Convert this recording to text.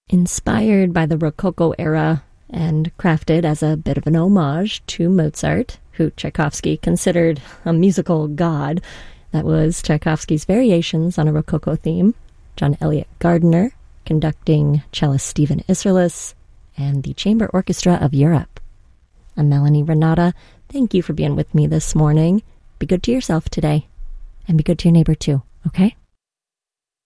Inspired by the Rococo era and crafted as a bit of an homage to Mozart, who Tchaikovsky considered a musical god, that was Tchaikovsky's Variations on a Rococo theme. John Elliott Gardiner conducting cellist Stephen Isserlis and the Chamber Orchestra of Europe. I'm Melanie Renata. Thank you for being with me this morning. Be good to yourself today, and be good to your neighbor too, okay?